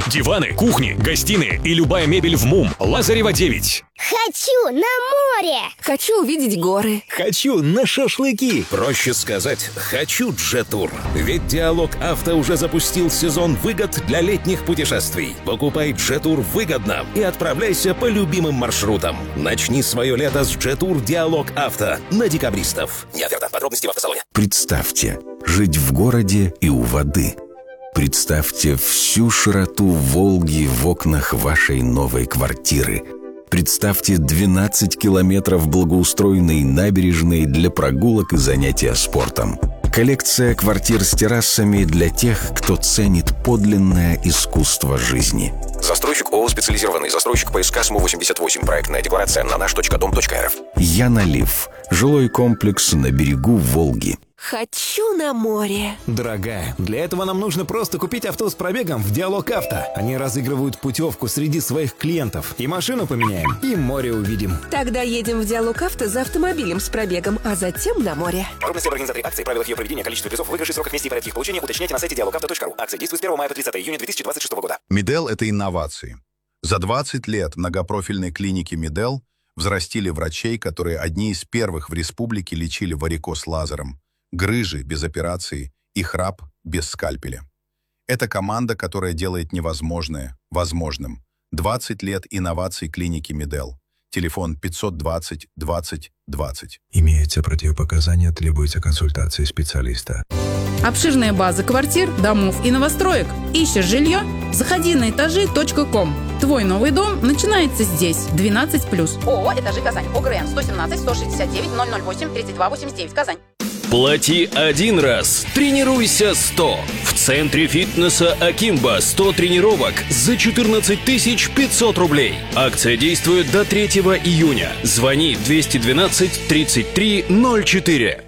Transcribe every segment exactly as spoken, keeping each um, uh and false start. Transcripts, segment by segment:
Диваны, кухни, гостиные и любая мебель в МУМ. Лазарева девять. Хочу на море! Хочу увидеть горы. Хочу на шашлыки. Проще сказать, хочу Джетур. Ведь Диалог Авто уже запустил сезон выгод для летних путешествий. Покупай Джетур выгодно и отправляйся по любимым маршрутам. Начни свое лето с Джетур Диалог Авто на декабристов. Не оферта. Подробности в автосалоне. Представьте, жить в городе и у воды. Представьте всю широту Волги в окнах вашей новой квартиры. Представьте двенадцать километров благоустроенной набережной для прогулок и занятия спортом. Коллекция квартир с террасами для тех, кто ценит подлинное искусство жизни. Застройщик ООО «Специализированный застройщик П С К СМУ восемьдесят восемь. Проектная декларация на наш точка дом точка эр эф. Янолив. Жилой комплекс на берегу Волги. Хочу на море. Дорогая, для этого нам нужно просто купить авто с пробегом в Диалог Авто. Они разыгрывают путевку среди своих клиентов. И машину поменяем, и море увидим. Тогда едем в Диалог Авто за автомобилем с пробегом, а затем на море. Подробности об организации акции, правилах ее проведения, количестве призов, выигрышей, сроках вместе и порядке их получения уточняйте на сайте диалог авто точка ру. Акция действует с первого мая по тридцатое июня две тысячи двадцать шестого года. Медел – это инновации. За двадцать лет многопрофильной клиники Медел взрастили врачей, которые одни из первых в республике лечили варикоз лазером, грыжи без операции и храп без скальпеля. Это команда, которая делает невозможное возможным. двадцать лет инноваций клиники Медел. Телефон пятьсот двадцать двадцать двадцать. Имеются противопоказания, требуется консультация специалиста. Обширная база квартир, домов и новостроек. Ищешь жилье? Заходи на этажи точка ком. Твой новый дом начинается здесь. двенадцать плюс. ООО «Этажи Казань». ОГРН сто семнадцать сто шестьдесят девять ноль ноль восемь тридцать два восемьдесят девять. Казань. Плати один раз, тренируйся сто. В центре фитнеса Акимбо сто тренировок за четырнадцать тысяч пятьсот рублей. Акция действует до третьего июня. Звони двести двенадцать тридцать три ноль четыре.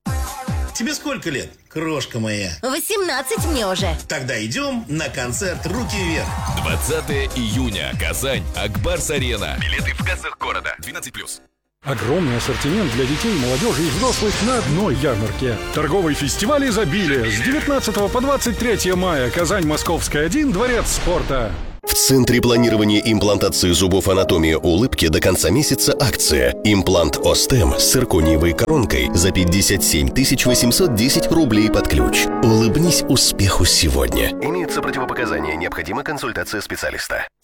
Тебе сколько лет, крошка моя? восемнадцать мне уже. Тогда идем на концерт «Руки вверх». двадцатого июня. Казань. Акбарс-арена. Билеты в кассах города. двенадцать плюс. Огромный ассортимент для детей, молодежи и взрослых на одной ярмарке. Торговый фестиваль изобилия с девятнадцатого по двадцать третье мая. Казань, Московская, один, Дворец спорта. В Центре планирования и имплантации зубов «Анатомия улыбки» до конца месяца акция. Имплант Остем с циркониевой коронкой за пятьдесят семь тысяч восемьсот десять рублей под ключ. Улыбнись успеху сегодня. Имеются противопоказания, необходима консультация специалиста.